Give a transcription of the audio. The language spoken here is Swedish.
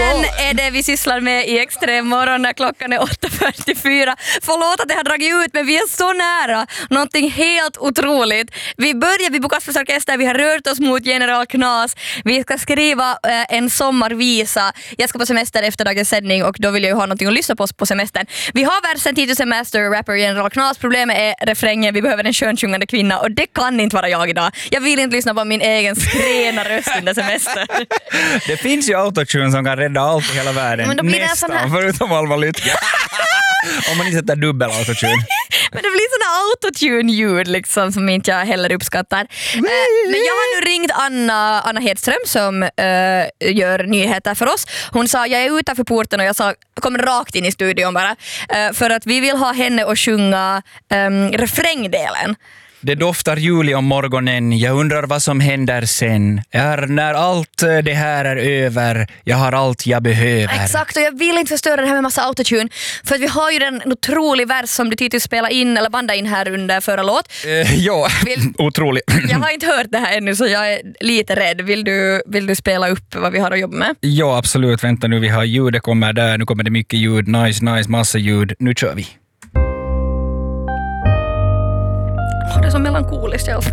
Män är det vi sysslar med i Extrem morgon när klockan är 8.44. Förlåt att det har dragit ut, men vi är så nära. Någonting helt otroligt. Vi börjar vid Bokasfors orkester, vi har rört oss mot General Knas. Vi ska skriva en sommarvisa. Jag ska på semester efter dagens sändning och då vill jag ju ha någonting att lyssna på semestern. Vi har versen 10 000 Master Rapper General Knas. Problemet är refrängen, vi behöver en skönsjungande kvinna och det kan inte vara jag idag. Jag vill inte lyssna på min egen skrena röst under semester. Det finns ju autotune som kan rädda allt i hela världen. Nästan, förutom Alva Lytke. Om man inte sätter dubbel autotune. Men det blir såna autotune-ljud liksom, som inte jag heller uppskattar. Men jag har nu ringt Anna Hedström som gör nyheter för oss. Hon sa, jag är utanför porten och jag sa, kom rakt in i studion bara. För att vi vill ha henne att sjunga refrängdelen. Det doftar juli om morgonen, jag undrar vad som händer sen. När allt det här är över, jag har allt jag behöver. Exakt, och jag vill inte förstöra det här med massa autotune. För att vi har ju en otrolig vers som du tidigare spela in eller banda in här under förra låt. Ja, otrolig. Jag har inte hört det här ännu så jag är lite rädd. Vill du spela upp vad vi har att jobba med? Ja, absolut. Vänta nu, vi har ljud, det kommer där. Nu kommer det mycket ljud. Nice, massa ljud. Nu kör vi. Det är så melankoliskt, jag älskar